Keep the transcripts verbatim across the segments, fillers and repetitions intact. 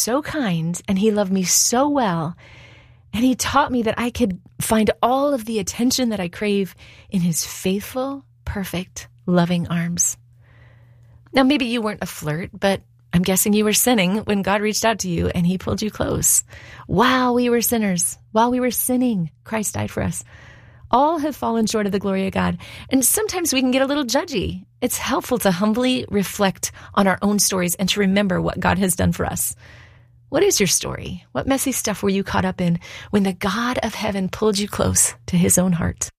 so kind and he loved me so well. And he taught me that I could find all of the attention that I crave in his faithful, perfect, loving arms. Now, maybe you weren't a flirt, but I'm guessing you were sinning when God reached out to you and he pulled you close. While we were sinners, while we were sinning, Christ died for us. All have fallen short of the glory of God. And sometimes we can get a little judgy. It's helpful to humbly reflect on our own stories and to remember what God has done for us. What is your story? What messy stuff were you caught up in when the God of heaven pulled you close to his own heart?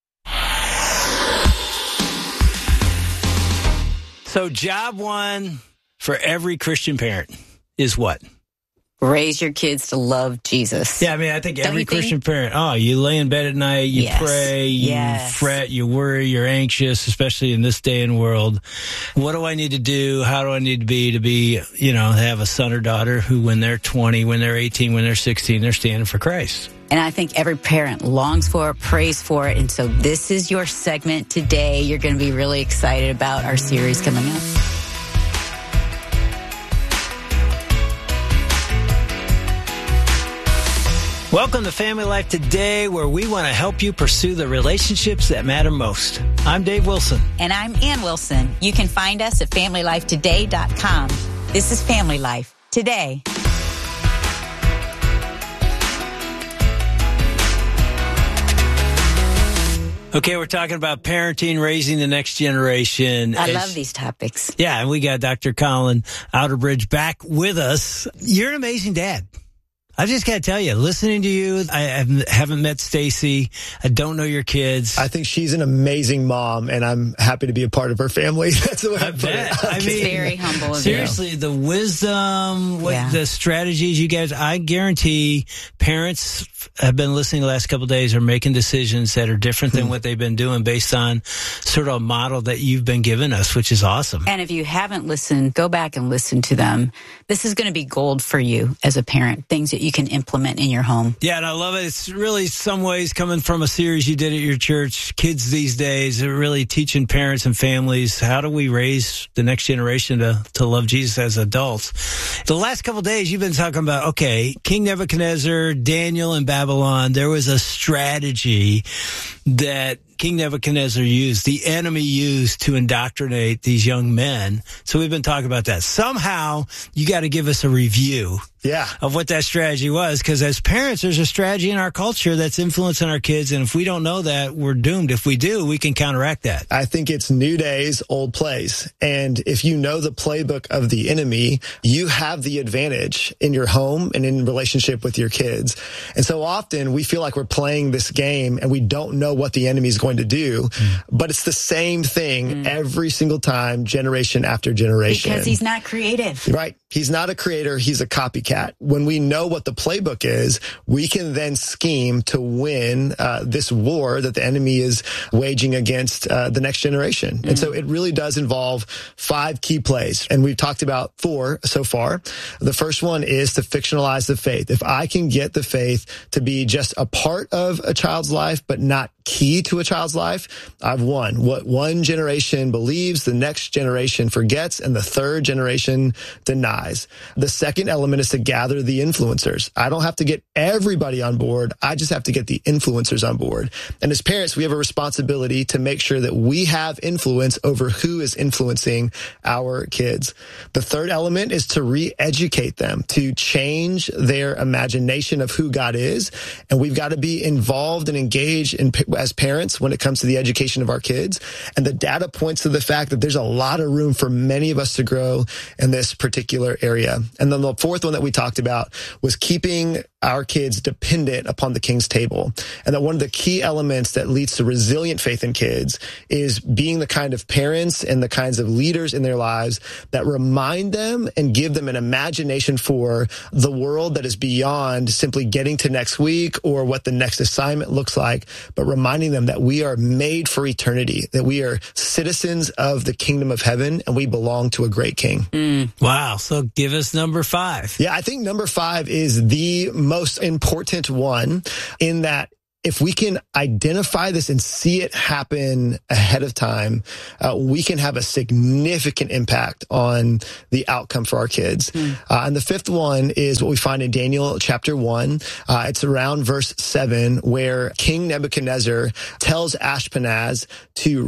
So job one for every Christian parent is what? Raise your kids to love Jesus. Yeah, I mean, I think Don't every you think? Christian parent, oh, you lay in bed at night, you Yes. pray, you Yes. fret, you worry, you're anxious, especially in this day and world. What do I need to do? How do I need to be to be, you know, have a son or daughter who when they're twenty, when they're eighteen, when they're sixteen, they're standing for Christ? And I think every parent longs for it, prays for it. And so this is your segment today. You're going to be really excited about our series coming up. Welcome to Family Life Today, where we want to help you pursue the relationships that matter most. I'm Dave Wilson. And I'm Ann Wilson. You can find us at family life today dot com. This is Family Life Today. Okay, we're talking about parenting, raising the next generation. I It's- love these topics. Yeah, and we got Doctor Colin Outerbridge back with us. You're an amazing dad. I just got to tell you, listening to you, I haven't- haven't met Stacy. I don't know your kids. I think she's an amazing mom, and I'm happy to be a part of her family. That's the way I, I put bet. it. I mean, Very humble of seriously, the wisdom, what, Yeah. the strategies you guys, I guarantee parents have been listening the last couple of days are making decisions that are different than what they've been doing based on sort of a model that you've been giving us, which is awesome. And if you haven't listened, go back and listen to them. This is going to be gold for you as a parent, things that you can implement in your home. Yeah, and I love it. It's really some ways coming from a series you did at your church, Kids These Days, are really teaching parents and families, how do we raise the next generation to, to love Jesus as adults? The last couple of days, you've been talking about, okay, King Nebuchadnezzar, Daniel, and Babylon. There was a strategy that King Nebuchadnezzar used, the enemy used to indoctrinate these young men. So we've been talking about that. Somehow, you got to give us a review Yeah. of what that strategy was, because as parents, there's a strategy in our culture that's influencing our kids, and if we don't know that, we're doomed. If we do, we can counteract that. I think it's new days, old plays. And if you know the playbook of the enemy, you have the advantage in your home and in relationship with your kids. And so often we feel like we're playing this game and we don't know what the enemy is going to do, mm. but it's the same thing mm. every single time, generation after generation. Because he's not creative. Right. He's not a creator. He's a copycat. When we know what the playbook is, we can then scheme to win uh, this war that the enemy is waging against uh, the next generation. Mm. And so it really does involve five key plays. And we've talked about four so far. The first one is to fictionalize the faith. If I can get the faith to be just a part of a child's life, but not key to a child's life, I've won. What one generation believes, the next generation forgets, and the third generation denies. The second element is to gather the influencers. I don't have to get everybody on board. I just have to get the influencers on board. And as parents, we have a responsibility to make sure that we have influence over who is influencing our kids. The third element is to re-educate them, to change their imagination of who God is. And we've got to be involved and engaged in as parents when it comes to the education of our kids. And the data points to the fact that there's a lot of room for many of us to grow in this particular area. And then the fourth one that we talked about was keeping our kids dependent upon the King's table. And that one of the key elements that leads to resilient faith in kids is being the kind of parents and the kinds of leaders in their lives that remind them and give them an imagination for the world that is beyond simply getting to next week or what the next assignment looks like, but reminding them that we are made for eternity, that we are citizens of the kingdom of heaven and we belong to a great king. Mm. Wow. So give us number five. Yeah, I think number five is the most important one in that if we can identify this and see it happen ahead of time, uh, we can have a significant impact on the outcome for our kids. Mm. Uh, and the fifth one is what we find in Daniel chapter one. Uh, it's around verse seven, where King Nebuchadnezzar tells Ashpenaz to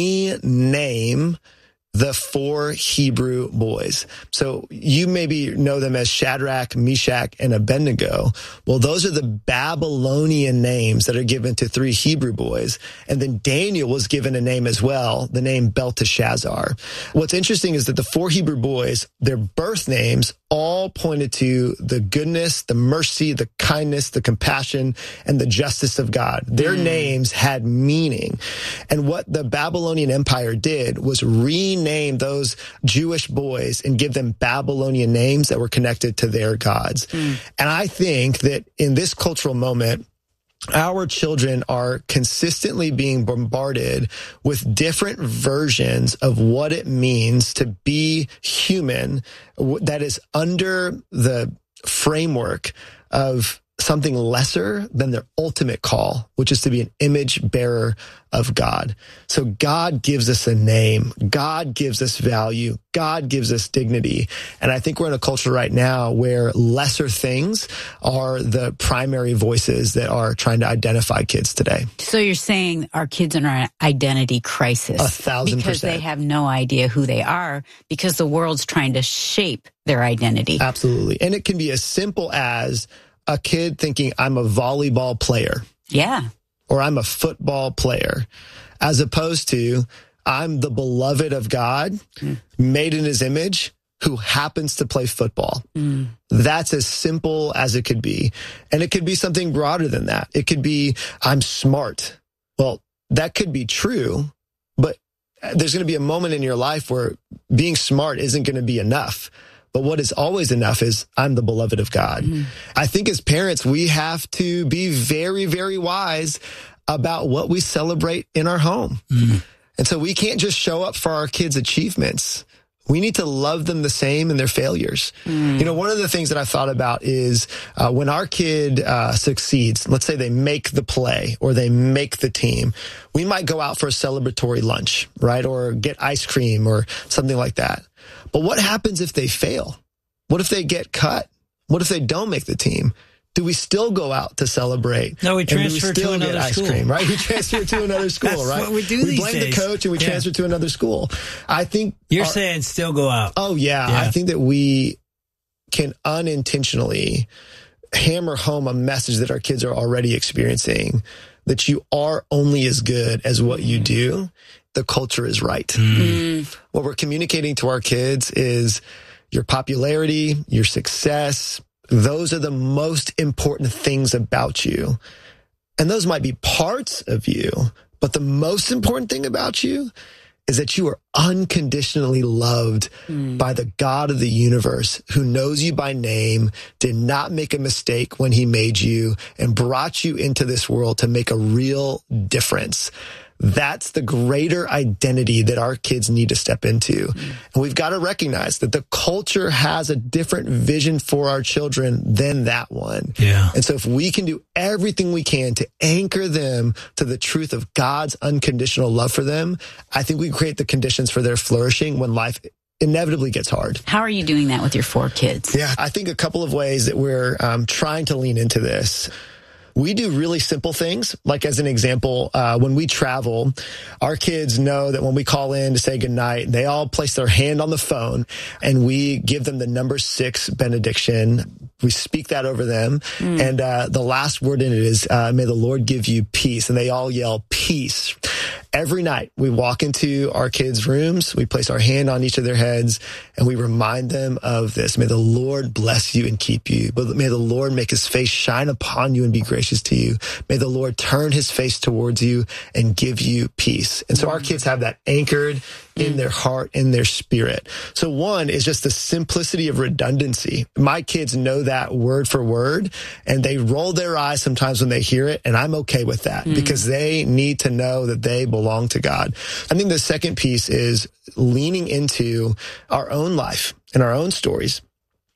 rename the four Hebrew boys. So you maybe know them as Shadrach, Meshach, and Abednego. Well, those are the Babylonian names that are given to three Hebrew boys. And then Daniel was given a name as well, the name Belteshazzar. What's interesting is that the four Hebrew boys, their birth names all pointed to the goodness, the mercy, the kindness, the compassion, and the justice of God. Their mm. names had meaning. And what the Babylonian Empire did was rename those Jewish boys and give them Babylonian names that were connected to their gods. Mm. And I think that in this cultural moment, our children are consistently being bombarded with different versions of what it means to be human that is under the framework of something lesser than their ultimate call, which is to be an image bearer of God. So God gives us a name. God gives us value. God gives us dignity. And I think we're in a culture right now where lesser things are the primary voices that are trying to identify kids today. So you're saying our kids are in an identity crisis. A thousand because percent. They have no idea who they are because the world's trying to shape their identity. Absolutely. And it can be as simple as a kid thinking, I'm a volleyball player. Yeah. Or I'm a football player, as opposed to I'm the beloved of God, mm. made in his image, who happens to play football. Mm. That's as simple as it could be. And it could be something broader than that. It could be, I'm smart. Well, that could be true, but there's going to be a moment in your life where being smart isn't going to be enough. But what is always enough is I'm the beloved of God. Mm-hmm. I think as parents, we have to be very, very wise about what we celebrate in our home. Mm-hmm. And so we can't just show up for our kids' achievements. We need to love them the same in their failures. Mm. You know, one of the things that I've thought about is uh, when our kid uh, succeeds, let's say they make the play or they make the team, we might go out for a celebratory lunch, right? Or get ice cream or something like that. But what happens if they fail? What if they get cut? What if they don't make the team? Do we still go out to celebrate? No, we transfer and do we still to another get ice school. Cream, right? We transfer to another school, That's right? What we do we these blame days. the coach and we yeah. transfer to another school. I think you're our, saying still go out. Oh yeah. yeah, I think that we can unintentionally hammer home a message that our kids are already experiencing, that you are only as good as what you do. The culture is right. Mm. What we're communicating to our kids is your popularity, your success, those are the most important things about you. And those might be parts of you, but the most important thing about you is that you are unconditionally loved mm. by the God of the universe who knows you by name, did not make a mistake when he made you, and brought you into this world to make a real difference. That's the greater identity that our kids need to step into. Mm. And we've got to recognize that the culture has a different vision for our children than that one. Yeah. And so if we can do everything we can to anchor them to the truth of God's unconditional love for them, I think we create the conditions for their flourishing when life inevitably gets hard. How are you doing that with your four kids? Yeah, I think a couple of ways that we're um, trying to lean into this. We do really simple things. Like as an example, uh, when we travel, our kids know that when we call in to say goodnight, they all place their hand on the phone and we give them the number six benediction. We speak that over them. Mm. And uh, the last word in it is, uh, may the Lord give you peace. And they all yell peace. Every night we walk into our kids' rooms, we place our hand on each of their heads, and we remind them of this. May the Lord bless you and keep you. But may the Lord make his face shine upon you and be gracious to you. May the Lord turn his face towards you and give you peace. And so our kids have that anchored in their heart, in their spirit. So one is just the simplicity of redundancy. My kids know that word for word, and they roll their eyes sometimes when they hear it, and I'm okay with that mm. because they need to know that they belong to God. I think the second piece is leaning into our own life and our own stories.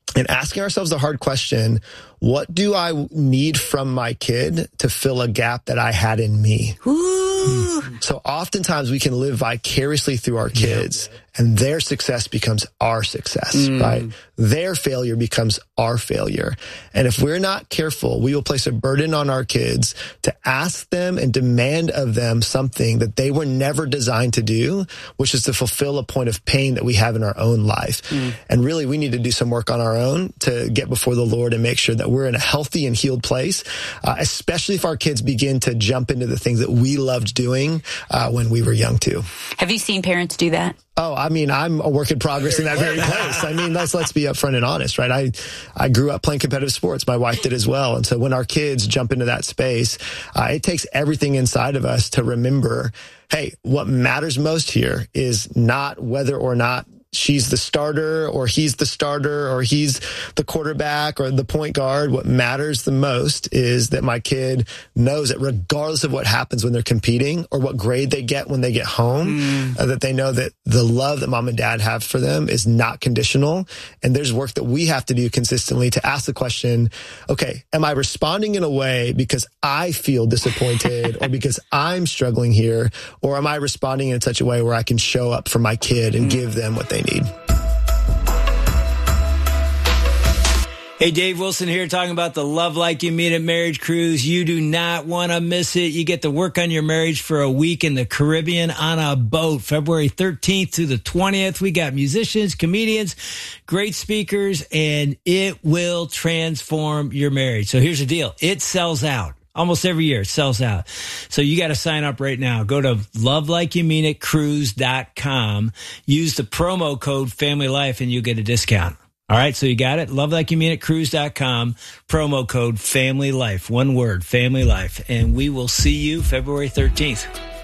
and asking ourselves the hard question, what do I need from my kid to fill a gap that I had in me? Ooh. So oftentimes we can live vicariously through our kids, yep. and their success becomes our success, mm. right? Their failure becomes our failure. And if we're not careful, we will place a burden on our kids to ask them and demand of them something that they were never designed to do, which is to fulfill a point of pain that we have in our own life. Mm. And really, we need to do some work on our own to get before the Lord and make sure that we're in a healthy and healed place, uh, especially if our kids begin to jump into the things that we loved doing uh, when we were young too. Have you seen parents do that? Oh, I mean, I'm a work in progress in that very place. I mean, let's let's be upfront and honest, right? I I grew up playing competitive sports. My wife did as well. And so when our kids jump into that space, uh, it takes everything inside of us to remember, hey, what matters most here is not whether or not she's the starter or he's the starter or he's the quarterback or the point guard. What matters the most is that my kid knows that regardless of what happens when they're competing or what grade they get when they get home, mm. uh, that they know that the love that mom and dad have for them is not conditional. And there's work that we have to do consistently to ask the question, okay, am I responding in a way because I feel disappointed or because I'm struggling here? Or am I responding in such a way where I can show up for my kid and mm. give them what they need? Hey, Dave Wilson here talking about the Love Like You Mean It Marriage Cruise. You do not want to miss it. You get to work on your marriage for a week in the Caribbean on a boat, February thirteenth to the twentieth. We got musicians, comedians, great speakers, and it will transform your marriage. So here's the deal. It sells out. Almost every year it sells out. So you got to sign up right now. Go to love like you mean it cruise dot com. Use the promo code Family Life and you get a discount. All right, so you got it? love like you mean it cruise dot com. Promo code Family Life. One word, Family Life. And we will see you February thirteenth.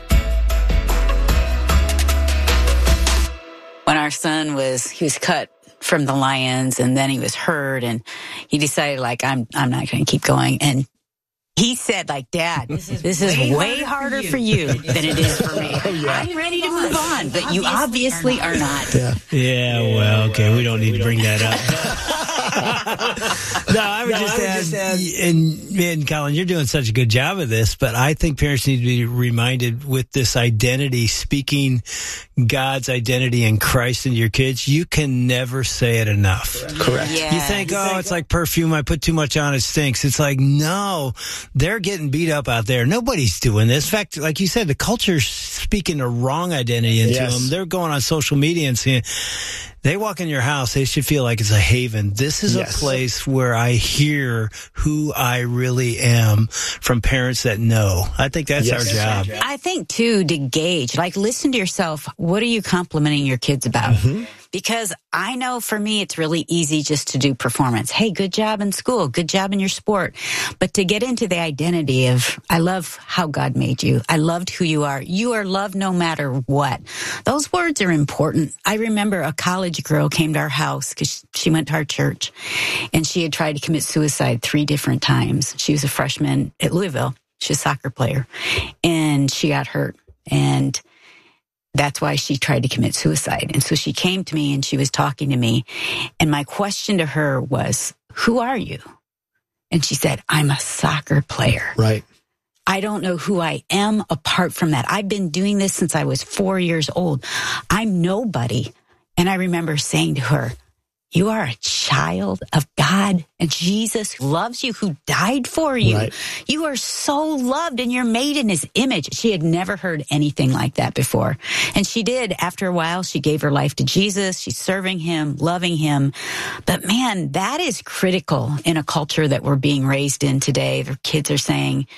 When our son was, he was cut from the Lions and then he was hurt and he decided like, I'm, I'm not going to keep going. And he said, like, Dad, this is, this is way, way harder for you, for you than it is for me. Oh, yeah. I'm ready to move on, but you obviously are not. Yeah, yeah well, okay, we don't need to bring that up. No, I would, no, just, I would add, just add, and man, Colin, you're doing such a good job of this, but I think parents need to be reminded with this identity, speaking God's identity in Christ into your kids, you can never say it enough. Correct. Yes. You think, oh, it's like perfume, I put too much on, it stinks. It's like, no, they're getting beat up out there. Nobody's doing this. In fact, like you said, the culture's speaking the wrong identity into yes. them. They're going on social media and saying, they walk in your house, they should feel like it's a haven. This is yes. a place where I hear who I really am from parents that know. I think that's yes. our job. I think, too, to gauge, like, listen to yourself. What are you complimenting your kids about? Mm-hmm. Because I know for me, it's really easy just to do performance. Hey, good job in school. Good job in your sport. But to get into the identity of, I love how God made you. I loved who you are. You are loved no matter what. Those words are important. I remember a college girl came to our house because she went to our church and she had tried to commit suicide three different times. She was a freshman at Louisville. She's a soccer player and she got hurt. And that's why she tried to commit suicide. And so she came to me and she was talking to me. And my question to her was, who are you? And she said, I'm a soccer player. Right. I don't know who I am apart from that. I've been doing this since I was four years old. I'm nobody. And I remember saying to her, you are a child of God and Jesus loves you, who died for you. Right. You are so loved and you're made in his image. She had never heard anything like that before. And she did. After a while, she gave her life to Jesus. She's serving him, loving him. But man, that is critical in a culture that we're being raised in today. The kids are saying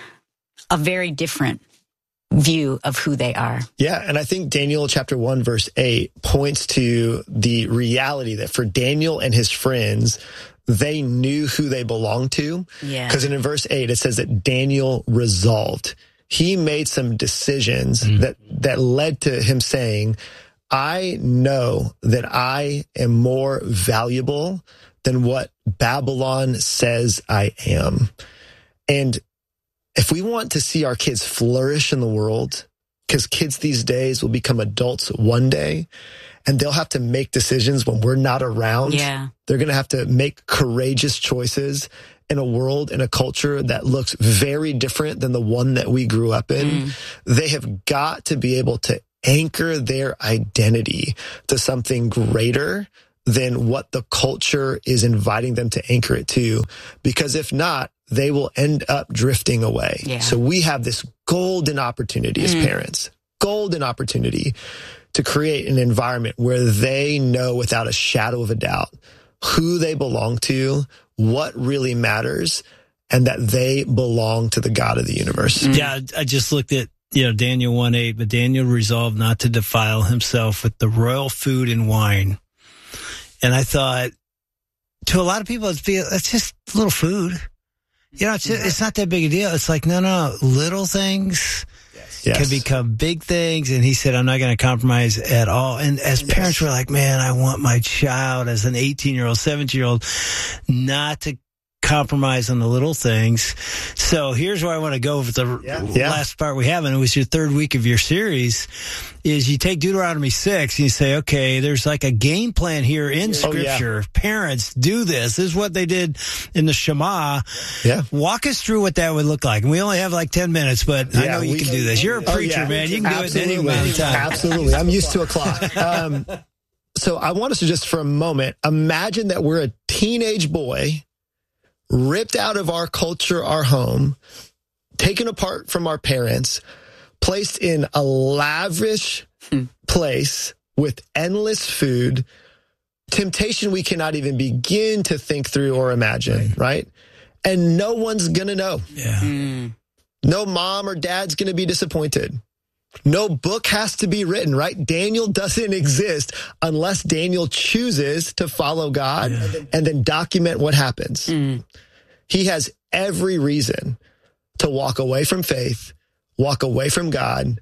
a very different view of who they are. Yeah, and I think Daniel chapter one, verse eight points to the reality that for Daniel and his friends, they knew who they belonged to. Yeah. Because in verse eight, it says that Daniel resolved. He made some decisions mm-hmm. that, that led to him saying, I know that I am more valuable than what Babylon says I am. And if we want to see our kids flourish in the world, because kids these days will become adults one day and they'll have to make decisions when we're not around. Yeah. They're going to have to make courageous choices in a world, in a culture that looks very different than the one that we grew up in. Mm. They have got to be able to anchor their identity to something greater than what the culture is inviting them to anchor it to. Because if not, they will end up drifting away. Yeah. So we have this golden opportunity as mm. parents, golden opportunity to create an environment where they know without a shadow of a doubt who they belong to, what really matters, and that they belong to the God of the universe. Mm. Yeah, I just looked at, you know, Daniel one eight, but Daniel resolved not to defile himself with the royal food and wine. And I thought, to a lot of people, it's, it's just little food. You know, it's, just, it's not that big a deal. It's like, no, no, little things yes. can become big things. And he said, I'm not going to compromise at all. And as yes. parents, we're like, man, I want my child as an eighteen-year-old, seventeen-year-old not to compromise on the little things. So here's where I want to go with the yeah. Yeah. last part we have, and it was your third week of your series, is you take Deuteronomy six and you say, okay, there's like a game plan here in oh, Scripture. Yeah. Parents, do this. This is what they did in the Shema. Yeah. Walk us through what that would look like. And we only have like ten minutes, but yeah, I know you can do this. You're a preacher, oh, yeah. man. You can Absolutely. do it any amount of time. Absolutely. I'm used to a clock. Um, so I want us to just for a moment imagine that we're a teenage boy ripped out of our culture, our home, taken apart from our parents, placed in a lavish hmm. place with endless food, temptation we cannot even begin to think through or imagine, right? right? And no one's going to know. Yeah. Mm. No mom or dad's going to be disappointed. No book has to be written, right? Daniel doesn't exist unless Daniel chooses to follow God yeah. and then document what happens. Mm. He has every reason to walk away from faith, walk away from God,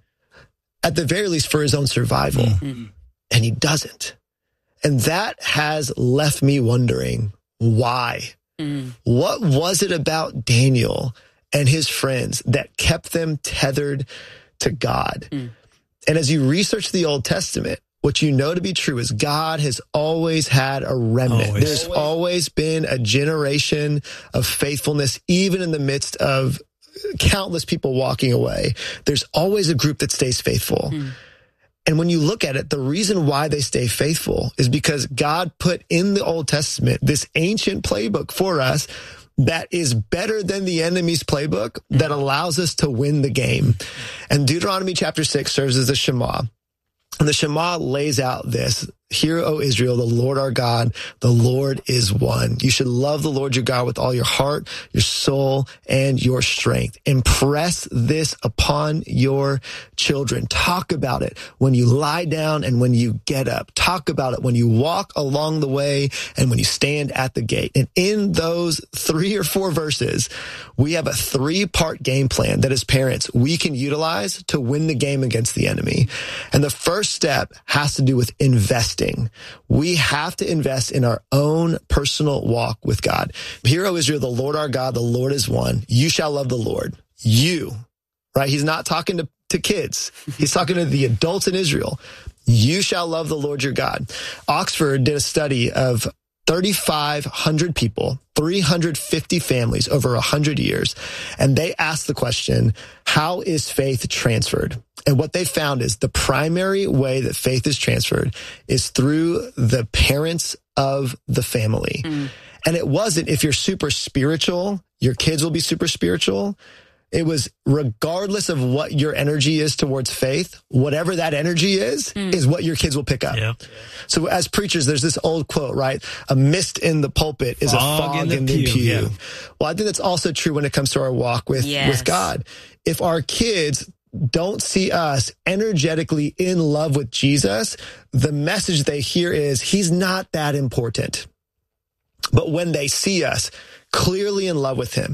at the very least for his own survival. Mm. And he doesn't. And that has left me wondering why. Mm. What was it about Daniel and his friends that kept them tethered to God? Mm. And as you research the Old Testament, what you know to be true is God has always had a remnant. Always. There's always been a generation of faithfulness, even in the midst of countless people walking away. There's always a group that stays faithful. Mm. And when you look at it, the reason why they stay faithful is because God put in the Old Testament this ancient playbook for us that is better than the enemy's playbook that allows us to win the game. And Deuteronomy chapter six serves as the Shema. And the Shema lays out this: Hear, O Israel, the Lord our God, the Lord is one. You should love the Lord your God with all your heart, your soul, and your strength. Impress this upon your children. Talk about it when you lie down and when you get up. Talk about it when you walk along the way and when you stand at the gate. And in those three or four verses, we have a three-part game plan that as parents we can utilize to win the game against the enemy. And the first step has to do with investing. We have to invest in our own personal walk with God. Hear, O Israel, the Lord our God, the Lord is one. You shall love the Lord. You, right? He's not talking to, to kids. He's talking to the adults in Israel. You shall love the Lord your God. Oxford did a study of thirty-five hundred people, three hundred fifty families over one hundred years. And they asked the question, how is faith transferred? And what they found is the primary way that faith is transferred is through the parents of the family. Mm. And it wasn't, if you're super spiritual, your kids will be super spiritual. It was regardless of what your energy is towards faith, whatever that energy is, mm. is what your kids will pick up. Yep. So as preachers, there's this old quote, right? A mist in the pulpit is fog a fog in the, in the pew. pew. Yeah. Well, I think that's also true when it comes to our walk with, yes. with God. If our kids don't see us energetically in love with Jesus, the message they hear is he's not that important. But when they see us clearly in love with him,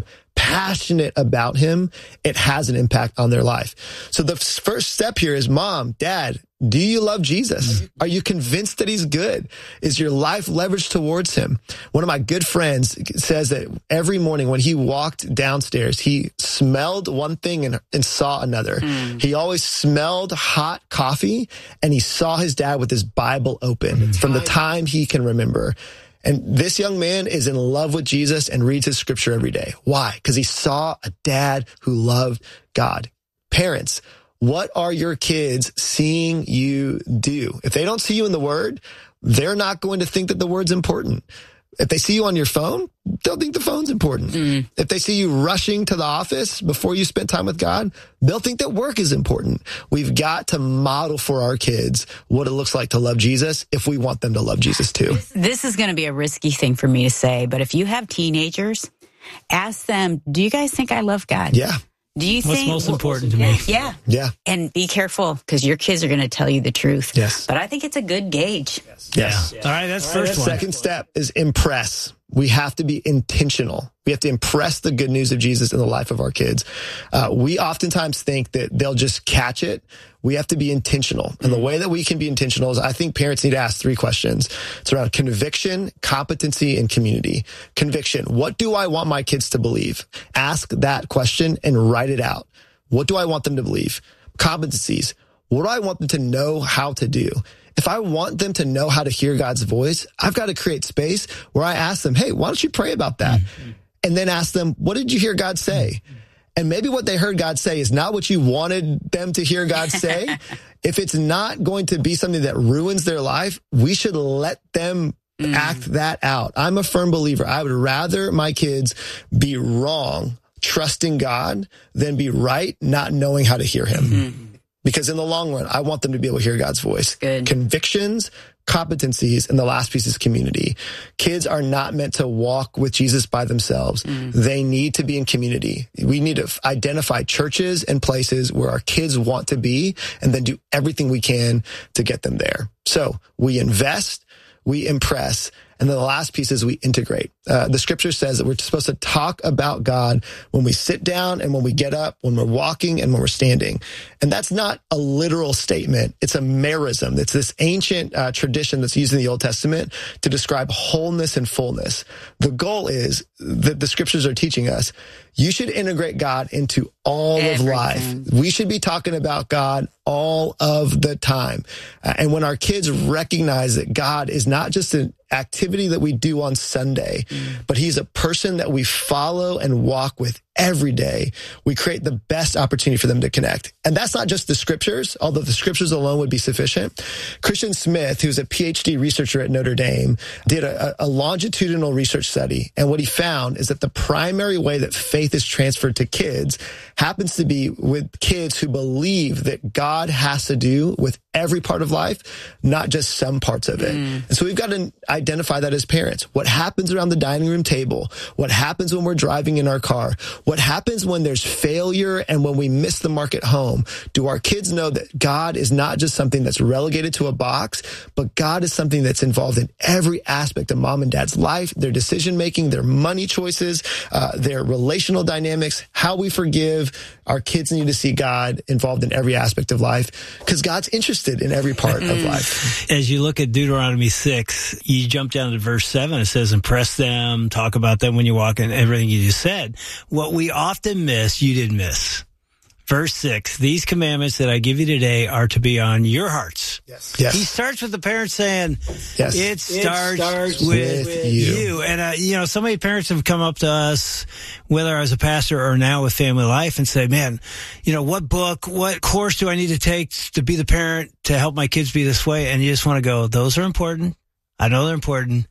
passionate about him, it has an impact on their life. So the first step here is, mom, dad, do you love Jesus? Are you convinced that he's good? Is your life leveraged towards him? One of my good friends says that every morning when he walked downstairs, he smelled one thing and, and saw another. Mm. He always smelled hot coffee, and he saw his dad with his Bible open mm. from the time he can remember. And this young man is in love with Jesus and reads his scripture every day. Why? Because he saw a dad who loved God. Parents, what are your kids seeing you do? If they don't see you in the Word, they're not going to think that the Word's important. If they see you on your phone, they'll think the phone's important. Mm. If they see you rushing to the office before you spend time with God, they'll think that work is important. We've got to model for our kids what it looks like to love Jesus if we want them to love Jesus too. This is going to be a risky thing for me to say, but if you have teenagers, ask them, do you guys think I love God? Yeah. Do you What's think, most important to me? Yeah. Yeah. And be careful, because your kids are going to tell you the truth. Yes. But I think it's a good gauge. Yes. yes. Yeah. All right, that's All right, first one. one. Second step is impress. We have to be intentional. We have to impress the good news of Jesus in the life of our kids. Uh, we oftentimes think that they'll just catch it. We have to be intentional. And the way that we can be intentional is, I think parents need to ask three questions. It's around conviction, competency, and community. Conviction. What do I want my kids to believe? Ask that question and write it out. What do I want them to believe? Competencies. What do I want them to know how to do? If I want them to know how to hear God's voice, I've got to create space where I ask them, hey, why don't you pray about that? Mm-hmm. And then ask them, what did you hear God say? Mm-hmm. And maybe what they heard God say is not what you wanted them to hear God say. If it's not going to be something that ruins their life, we should let them mm. act that out. I'm a firm believer. I would rather my kids be wrong, trusting God, than be right, not knowing how to hear him. Mm-hmm. Because in the long run, I want them to be able to hear God's voice. Good. Convictions, competencies, and the last piece is community. Kids are not meant to walk with Jesus by themselves. Mm. They need to be in community. We need to identify churches and places where our kids want to be, and then do everything we can to get them there. So we invest, we impress, and then the last piece is we integrate. Uh, the scripture says that we're supposed to talk about God when we sit down and when we get up, when we're walking and when we're standing. And that's not a literal statement. It's a merism. It's this ancient uh, tradition that's used in the Old Testament to describe wholeness and fullness. The goal is that the scriptures are teaching us, you should integrate God into all Everything. Of life. We should be talking about God all of the time. Uh, and when our kids recognize that God is not just an activity that we do on Sunday, mm. but he's a person that we follow and walk with every day, we create the best opportunity for them to connect. And that's not just the scriptures, although the scriptures alone would be sufficient. Christian Smith, who's a P H D researcher at Notre Dame, did a, a longitudinal research study. And what he found is that the primary way that faith is transferred to kids happens to be with kids who believe that God has to do with every part of life, not just some parts of it. Mm. And so we've got to identify that as parents. What happens around the dining room table? What happens when we're driving in our car? What happens when there's failure and when we miss the mark at home? Do our kids know that God is not just something that's relegated to a box, but God is something that's involved in every aspect of mom and dad's life, their decision making, their money choices, uh, their relational dynamics, how we forgive. Our kids need to see God involved in every aspect of life because God's interested in every part of life. As you look at Deuteronomy six, you jump down to verse seven. It says, impress them, talk about them when you walk in, everything you just said. What we often miss, you didn't miss. Verse six, these commandments that I give you today are to be on your hearts. Yes. Yes. He starts with the parents saying, yes. it, starts it starts with, with you. you. And, uh, you know, so many parents have come up to us, whether as a pastor or now with Family Life, and say, man, you know, what book, what course do I need to take to be the parent to help my kids be this way? And you just want to go, those are important. I know they're important.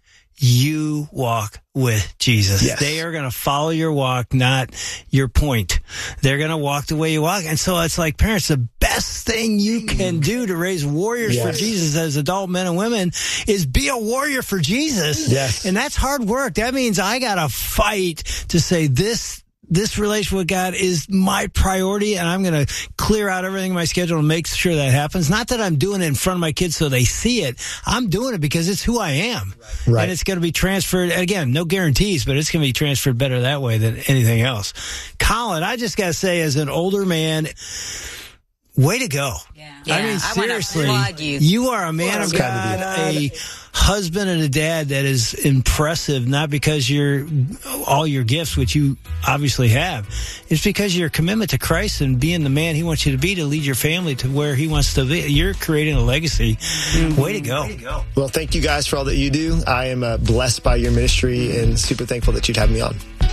You walk with Jesus. Yes. They are going to follow your walk, not your point. They're going to walk the way you walk. And so it's like, parents, the best thing you can do to raise warriors yes. for Jesus as adult men and women is be a warrior for Jesus. Yes. And that's hard work. That means I got to fight to say this This relationship with God is my priority, and I'm going to clear out everything in my schedule and make sure that happens. Not that I'm doing it in front of my kids so they see it. I'm doing it because it's who I am. Right. And it's going to be transferred. Again, no guarantees, but it's going to be transferred better that way than anything else. Colin, I just got to say, as an older man, way to go. Yeah. I mean, seriously, I applaud you. you are a man of God, a husband and a dad that is impressive, not because you're all your gifts, which you obviously have. It's because of your commitment to Christ and being the man he wants you to be to lead your family to where he wants to be. You're creating a legacy. Mm-hmm. Way to go. Way to go. Well, thank you guys for all that you do. I am uh, blessed by your ministry and super thankful that you'd have me on.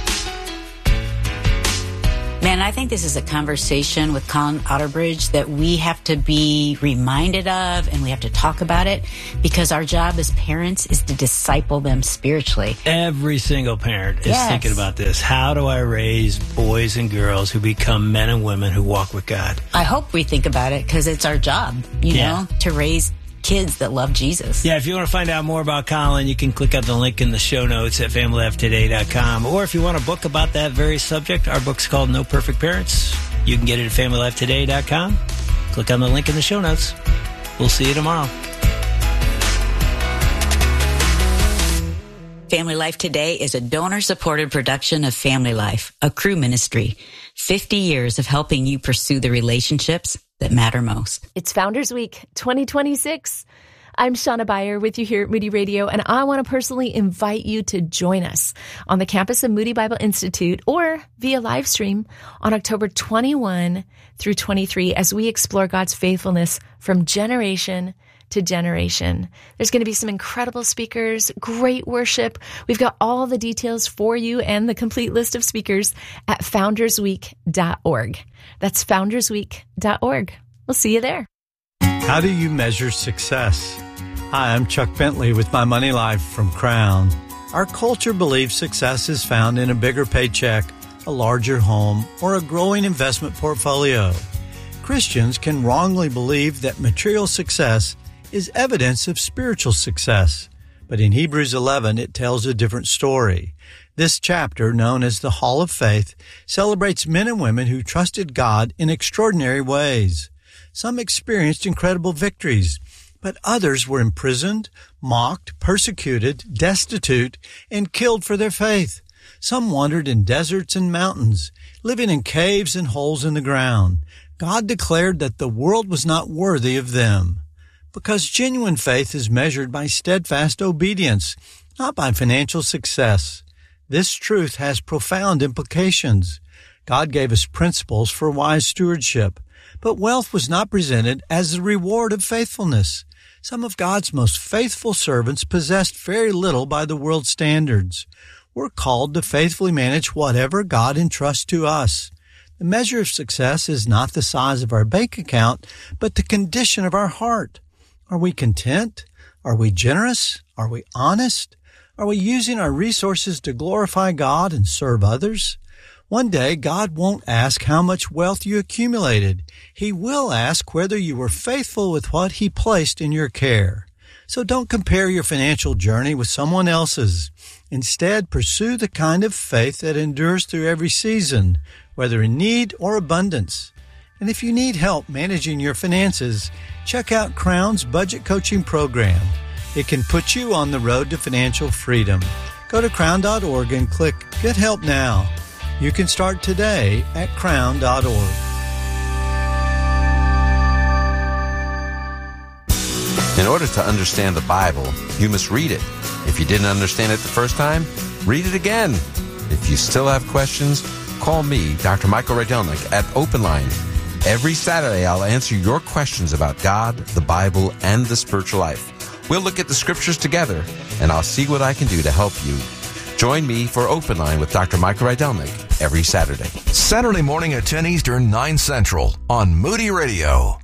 Man, I think this is a conversation with Colin Otterbridge that we have to be reminded of, and we have to talk about it, because our job as parents is to disciple them spiritually. Every single parent is Yes. thinking about this. How do I raise boys and girls who become men and women who walk with God? I hope we think about it because it's our job, you Yeah. know, to raise kids that love Jesus. Yeah, if you want to find out more about Colin, you can click on the link in the show notes at family life today dot com. Or if you want a book about that very subject, our book's called No Perfect Parents. You can get it at family life today dot com. Click on the link in the show notes. We'll see you tomorrow. Family Life Today is a donor-supported production of Family Life, a crew ministry. fifty years of helping you pursue the relationships that matter most. It's Founders Week twenty twenty-six. I'm Shauna Beyer with you here at Moody Radio, and I want to personally invite you to join us on the campus of Moody Bible Institute or via live stream on October twenty-first through twenty-third as we explore God's faithfulness from generation to generation. There's going to be some incredible speakers, great worship. We've got all the details for you and the complete list of speakers at founders week dot org. That's founders week dot org. We'll see you there. How do you measure success? Hi, I'm Chuck Bentley with My Money Life from Crown. Our culture believes success is found in a bigger paycheck, a larger home, or a growing investment portfolio. Christians can wrongly believe that material success is evidence of spiritual success. But in Hebrews eleven, it tells a different story. This chapter, known as the Hall of Faith, celebrates men and women who trusted God in extraordinary ways. Some experienced incredible victories, but others were imprisoned, mocked, persecuted, destitute, and killed for their faith. Some wandered in deserts and mountains, living in caves and holes in the ground. God declared that the world was not worthy of them. Because genuine faith is measured by steadfast obedience, not by financial success. This truth has profound implications. God gave us principles for wise stewardship, but wealth was not presented as the reward of faithfulness. Some of God's most faithful servants possessed very little by the world's standards. We're called to faithfully manage whatever God entrusts to us. The measure of success is not the size of our bank account, but the condition of our heart. Are we content? Are we generous? Are we honest? Are we using our resources to glorify God and serve others? One day, God won't ask how much wealth you accumulated. He will ask whether you were faithful with what He placed in your care. So don't compare your financial journey with someone else's. Instead, pursue the kind of faith that endures through every season, whether in need or abundance. And if you need help managing your finances, check out Crown's budget coaching program. It can put you on the road to financial freedom. Go to crown dot org and click Get Help Now. You can start today at crown dot org. In order to understand the Bible, you must read it. If you didn't understand it the first time, read it again. If you still have questions, call me, Doctor Michael Rydelnik, at Open Line. Every Saturday, I'll answer your questions about God, the Bible, and the spiritual life. We'll look at the scriptures together, and I'll see what I can do to help you. Join me for Open Line with Doctor Michael Rydelnik every Saturday. Saturday morning at ten Eastern, nine Central on Moody Radio.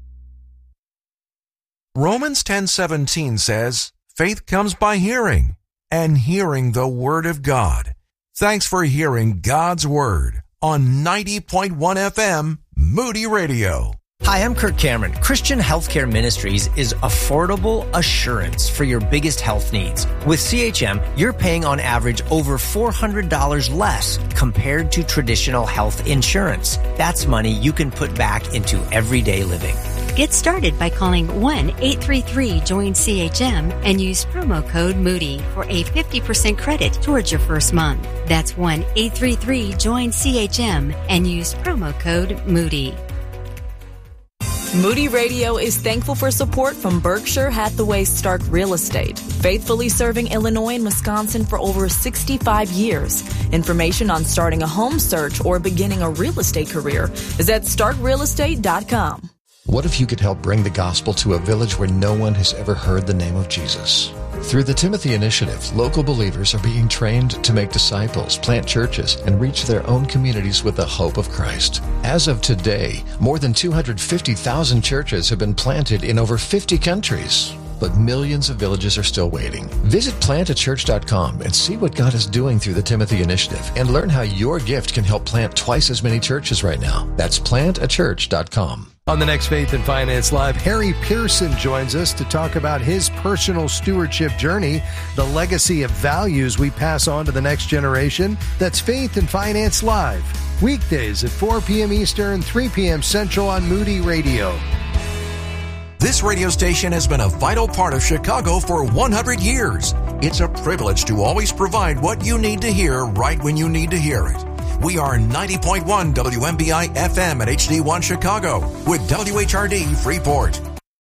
Romans ten seventeen says, faith comes by hearing, and hearing the Word of God. Thanks for hearing God's Word on ninety point one F M, Moody Radio. Hi, I'm Kirk Cameron. Christian Healthcare Ministries is affordable assurance for your biggest health needs. With C H M, you're paying on average over four hundred dollars less compared to traditional health insurance. That's money you can put back into everyday living. Get started by calling one eight three three join C H M and use promo code Moody for a fifty percent credit towards your first month. That's one eight three three join C H M and use promo code Moody. Moody Radio is thankful for support from Berkshire Hathaway Stark Real Estate, faithfully serving Illinois and Wisconsin for over sixty-five years. Information on starting a home search or beginning a real estate career is at stark real estate dot com. What if you could help bring the gospel to a village where no one has ever heard the name of Jesus? Through the Timothy Initiative, local believers are being trained to make disciples, plant churches, and reach their own communities with the hope of Christ. As of today, more than two hundred fifty thousand churches have been planted in over fifty countries. But millions of villages are still waiting. Visit plant a church dot com and see what God is doing through the Timothy Initiative and learn how your gift can help plant twice as many churches right now. That's plant a church dot com. On the next Faith and Finance Live, Harry Pearson joins us to talk about his personal stewardship journey, the legacy of values we pass on to the next generation. That's Faith and Finance Live, weekdays at four p.m. Eastern, three p.m. Central on Moody Radio. This radio station has been a vital part of Chicago for one hundred years. It's a privilege to always provide what you need to hear right when you need to hear it. We are ninety point one W M B I F M at H D one Chicago with W H R D Freeport.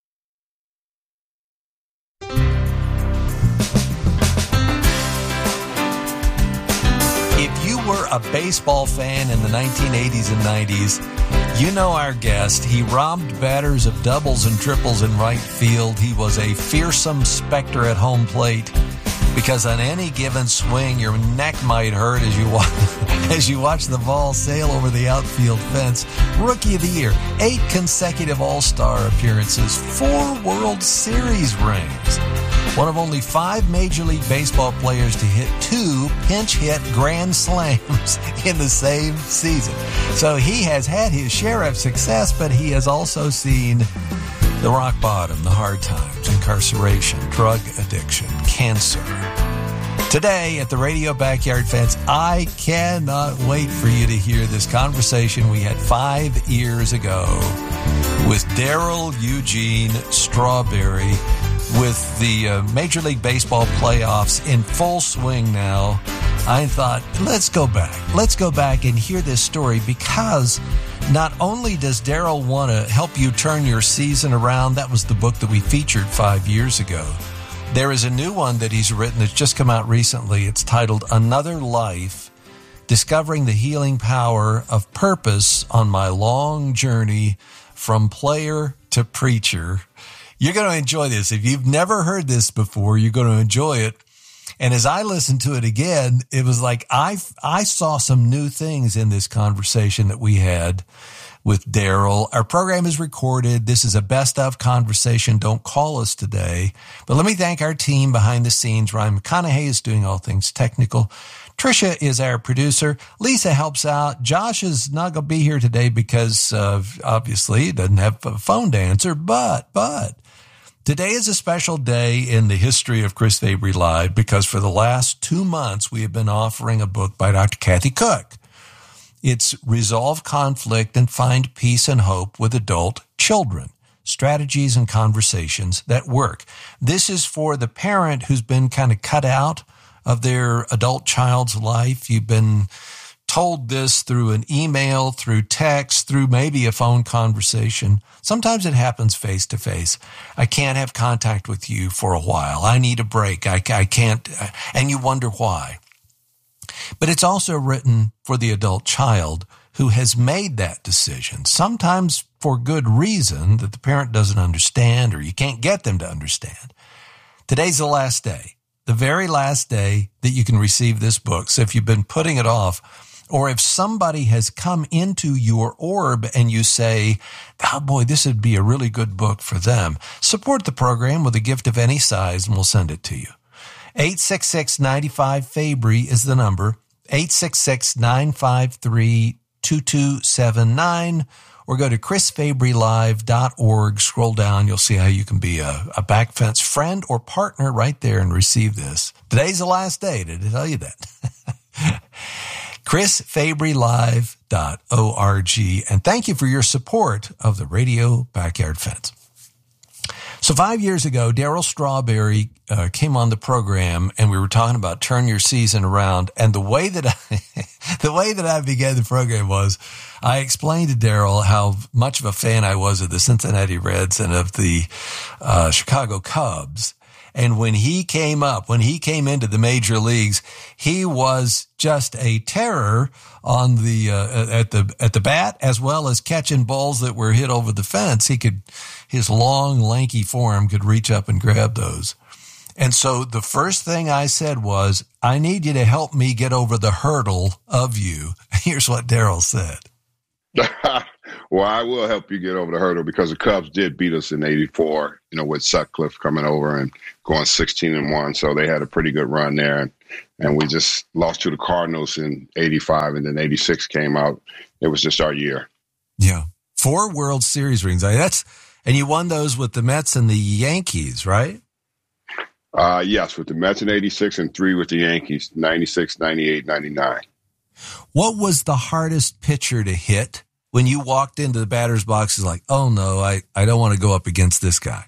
If you were a baseball fan in the nineteen eighties and nineties, you know our guest. He robbed batters of doubles and triples in right field. He was a fearsome specter at home plate, because on any given swing, your neck might hurt as you watch, as you watch the ball sail over the outfield fence. Rookie of the Year, eight consecutive All-Star appearances, four World Series rings. One of only five Major League Baseball players to hit two pinch-hit grand slams in the same season. So he has had his share of success, but he has also seen the rock bottom, the hard times, incarceration, drug addiction, cancer. Today at the Radio Backyard Fence, I cannot wait for you to hear this conversation we had five years ago with Darrell Eugene Strawberry, with the uh, Major League Baseball playoffs in full swing now. I thought, let's go back. Let's go back and hear this story, because not only does Darrell want to help you turn your season around, that was the book that we featured five years ago. There is a new one that he's written that's just come out recently. It's titled Another Life, Discovering the Healing Power of Purpose on My Long Journey from Player to Preacher. You're going to enjoy this. If you've never heard this before, you're going to enjoy it. And as I listened to it again, it was like I I saw some new things in this conversation that we had with Darrell. Our program is recorded. This is a best of conversation. Don't call us today. But let me thank our team behind the scenes. Ryan McConaughey is doing all things technical. Tricia is our producer. Lisa helps out. Josh is not going to be here today because uh, obviously he doesn't have a phone to answer. But, but. Today is a special day in the history of Chris Fabry Live, because for the last two months we have been offering a book by Doctor Kathy Cook. It's Resolve Conflict and Find Peace and Hope with Adult Children, Strategies and Conversations That Work. This is for the parent who's been kind of cut out of their adult child's life. You've been told this through an email, through text, through maybe a phone conversation. Sometimes it happens face to face. I can't have contact with you for a while. I need a break. I, I can't, and you wonder why. But it's also written for the adult child who has made that decision, sometimes for good reason that the parent doesn't understand or you can't get them to understand. Today's the last day, the very last day that you can receive this book. So if you've been putting it off, or if somebody has come into your orb and you say, oh boy, this would be a really good book for them, support the program with a gift of any size and we'll send it to you. eight six six, nine five, Fabry is the number, eight six six, nine five three, two two seven nine, or go to chris fabry live dot org. Scroll down. You'll see how you can be a, a back fence friend or partner right there and receive this. Today's the last day to tell you that. chris fabry live dot org. And thank you for your support of the Radio Backyard Fence. So five years ago, Darryl Strawberry uh, came on the program, and we were talking about turn your season around. And the way that I, the way that I began the program was, I explained to Darryl how much of a fan I was of the Cincinnati Reds and of the uh, Chicago Cubs. And when he came up, when he came into the major leagues, he was just a terror on the uh, at the at the bat, as well as catching balls that were hit over the fence. He could, his long, lanky form could reach up and grab those. And so the first thing I said was, I need you to help me get over the hurdle of you. Here's what Darryl said. Well, I will help you get over the hurdle, because the Cubs did beat us in eighty-four, you know, with Sutcliffe coming over and going sixteen and one. So they had a pretty good run there. And, and we just lost to the Cardinals in eighty-five, and then eighty-six came out. It was just our year. Yeah. Four World Series rings. I mean, that's, and you won those with the Mets and the Yankees, right? Uh, yes, with the Mets in eighty-six and three with the Yankees, ninety-six, ninety-eight, ninety-nine. What was the hardest pitcher to hit when you walked into the batter's box? Is like, oh no, I, I don't want to go up against this guy?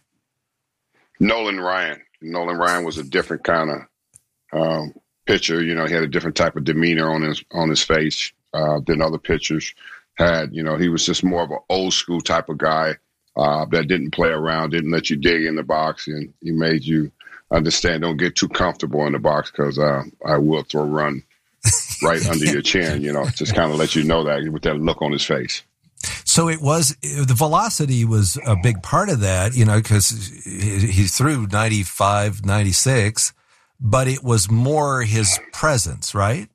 Nolan Ryan. Nolan Ryan was a different kind of um, pitcher. You know, he had a different type of demeanor on his on his face uh, than other pitchers had. You know, he was just more of an old school type of guy uh, that didn't play around, didn't let you dig in the box, and he made you understand, don't get too comfortable in the box, because uh, I will throw a run right under your chin, you know, just kind of let you know that with that look on his face. So it was, the velocity was a big part of that, you know, because he threw ninety-five, ninety-six, but it was more his presence, right?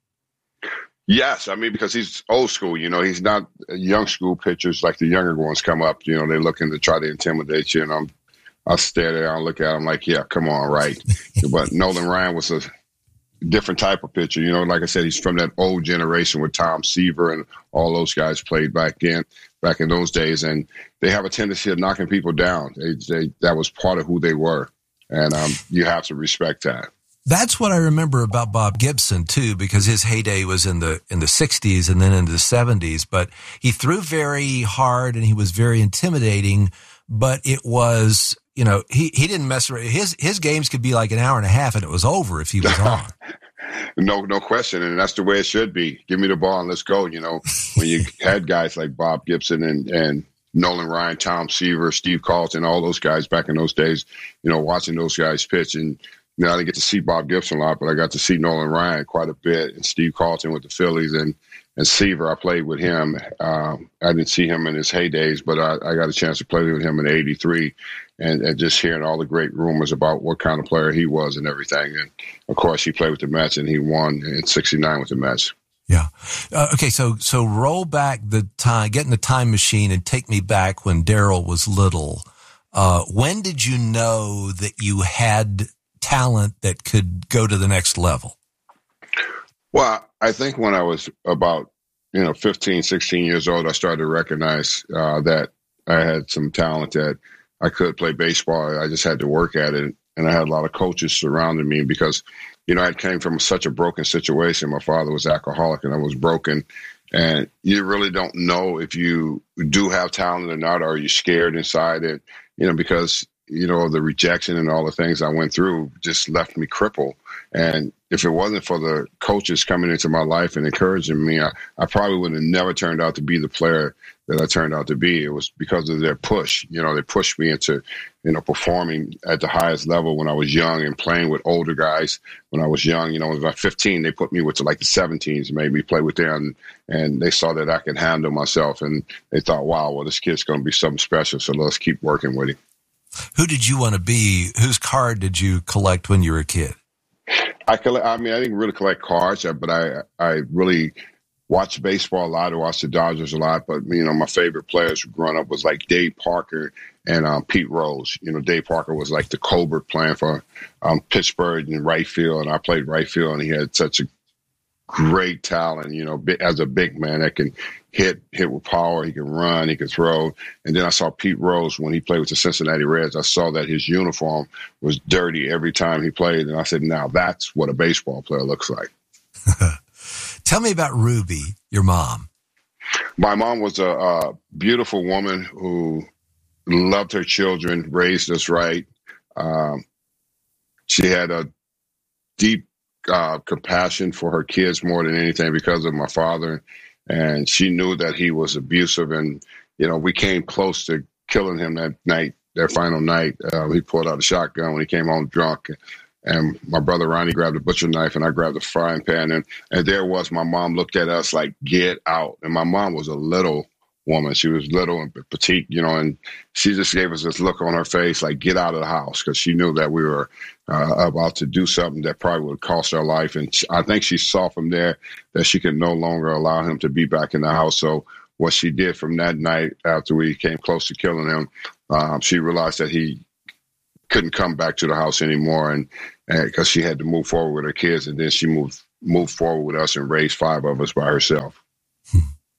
Yes. I mean, because he's old school, you know, he's not young school pitchers like the younger ones come up, you know, they're looking to try to intimidate you. And I'm, I stare there and look at him like, yeah, come on, right. But Nolan Ryan was a different type of pitcher. You know, like I said, he's from that old generation where Tom Seaver and all those guys played back in back in those days, and they have a tendency of knocking people down. They, they that was part of who they were, and um, you have to respect that. That's what I remember about Bob Gibson too, because his heyday was in the in the sixties and then into the seventies. But he threw very hard and he was very intimidating. But it was, you know, he, he didn't mess around. His his games could be like an hour and a half and it was over if he was on. No, no question. And that's the way it should be. Give me the ball and let's go. You know, when you had guys like Bob Gibson and, and Nolan Ryan, Tom Seaver, Steve Carlton, all those guys back in those days, you know, watching those guys pitch. And, you know, I didn't get to see Bob Gibson a lot, but I got to see Nolan Ryan quite a bit, and Steve Carlton with the Phillies, and And Seaver, I played with him. Um, I didn't see him in his heydays, but I, I got a chance to play with him in eighty-three, and, and just hearing all the great rumors about what kind of player he was and everything. And, of course, he played with the Mets, and he won in sixty-nine with the Mets. Yeah. Uh, okay, so so roll back the time, get in the time machine and take me back when Darryl was little. Uh, when did you know that you had talent that could go to the next level? Well, I think when I was about, you know, fifteen, sixteen years old, I started to recognize uh, that I had some talent, that I could play baseball. I just had to work at it. And I had a lot of coaches surrounding me because, you know, I came from such a broken situation. My father was alcoholic and I was broken. And you really don't know if you do have talent or not, or are you scared inside it, you know, because, you know, the rejection and all the things I went through just left me crippled. And if it wasn't for the coaches coming into my life and encouraging me, I, I probably would have never turned out to be the player that I turned out to be. It was because of their push. You know, they pushed me into, you know, performing at the highest level when I was young and playing with older guys when I was young. You know, when I was about fifteen, they put me with like the seventeens and made me play with them. And they saw that I could handle myself. And they thought, wow, well, this kid's going to be something special. So let's keep working with him. Who did you want to be? Whose card did you collect when you were a kid? I collect, I mean, I didn't really collect cards, but I I really watched baseball a lot. I watched the Dodgers a lot. But, you know, my favorite players growing up was like Dave Parker and um, Pete Rose. You know, Dave Parker was like the Colbert playing for um, Pittsburgh in right field, and I played right field, and he had such a great talent, you know, as a big man that can hit, hit with power. He can run, he can throw. And then I saw Pete Rose when he played with the Cincinnati Reds. I saw that his uniform was dirty every time he played. And I said, now that's what a baseball player looks like. Tell me about Ruby, your mom. My mom was a, a beautiful woman who loved her children, raised us right. Um, she had a deep uh, compassion for her kids more than anything because of my father. And she knew that he was abusive. And, you know, we came close to killing him that night, that final night. Uh, he pulled out a shotgun when he came home drunk. And my brother Ronnie grabbed a butcher knife and I grabbed a frying pan. And, and there was my mom looked at us like, get out. And my mom was a little woman. She was little and petite, you know, and she just gave us this look on her face like, get out of the house, because she knew that we were uh, about to do something that probably would cost our life. And I think she saw from there that she could no longer allow him to be back in the house. So what she did from that night after we came close to killing him, um, she realized that he couldn't come back to the house anymore, and because she had to move forward with her kids, and then she moved moved forward with us and raised five of us by herself. Hmm.